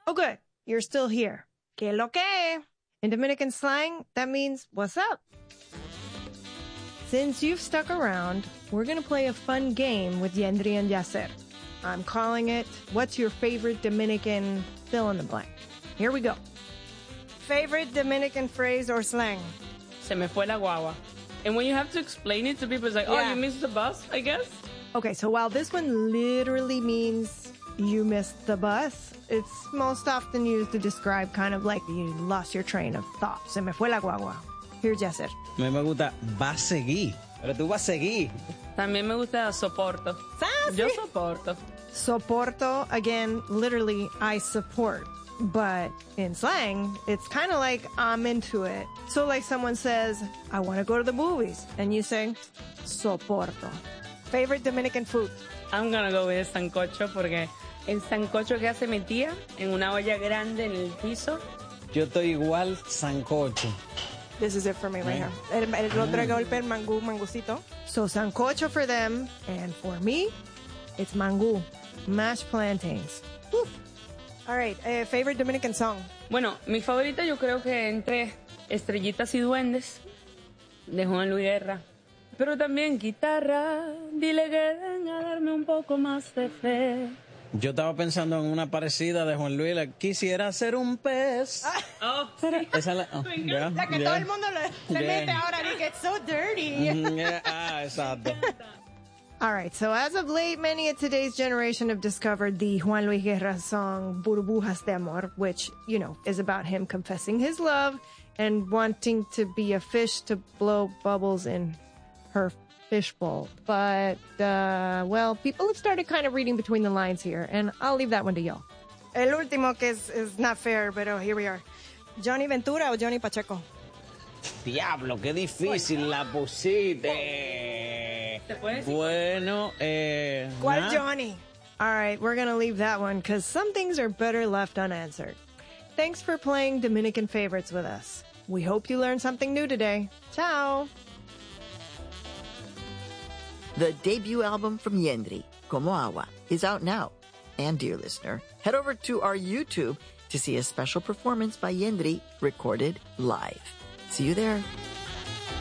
Oh, good. You're still here. Que lo que? In Dominican slang, that means, what's up? Since you've stuck around, we're going to play a fun game with Yendri and Yacer. I'm calling it, what's your favorite Dominican fill in the blank? Here we go. Favorite Dominican phrase or slang? Se me fue la guagua. And when you have to explain it to people, it's like, oh, you missed the bus, I guess? Okay, so while this one literally means you missed the bus, it's most often used to describe kind of like you lost your train of thought. Se me fue la guagua. Here's Yacer. A mí me gusta va a seguir. Pero tú vas a seguir. También me gusta soporto. Yo soporto. Soporto, again, literally, I support. But in slang, it's kind of like I'm into it. So like someone says, I want to go to the movies. And you say, soporto. Favorite Dominican food? I'm gonna go with sancocho porque el sancocho que hace mi tía en una olla grande en el piso. Yo estoy igual, sancocho. This is it for me right here. El otro golpe, el mangú, mangucito. So sancocho for them, and for me, it's mangú, mashed plantains. Woo. All right, favorite Dominican song? Bueno, mi favorita yo creo que entre Estrellitas y Duendes, de Juan Luis Guerra. Pero también guitarra, dile que venga a darme un poco más de fe. Yo estaba pensando en una parecida de Juan Luis, quisiera ser un pez. Oh, sí. Esa La que todo el mundo le mete ahora, y que it's so dirty. Exacto. All right, so as of late, many of today's generation have discovered the Juan Luis Guerra song Burbujas de Amor, which, you know, is about him confessing his love and wanting to be a fish to blow bubbles in her fishbowl. But, well, people have started kind of reading between the lines here, and I'll leave that one to y'all. El último, que is not fair, pero here we are. ¿Johnny Ventura o Johnny Pacheco? Diablo, qué difícil la pusiste. Bueno, ¿Cuál Johnny? All right, we're going to leave that one because some things are better left unanswered. Thanks for playing Dominican Favorites with us. We hope you learned something new today. Ciao! The debut album from Yendri, Como Agua, is out now. And, dear listener, head over to our YouTube to see a special performance by Yendri recorded live. See you there.